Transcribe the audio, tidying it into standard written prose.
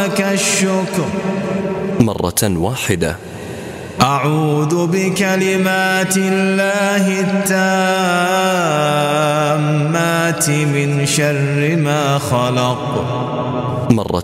لك الشكر مرة واحدة. أعوذ بكلمات الله التامات من شر ما خلق. مرة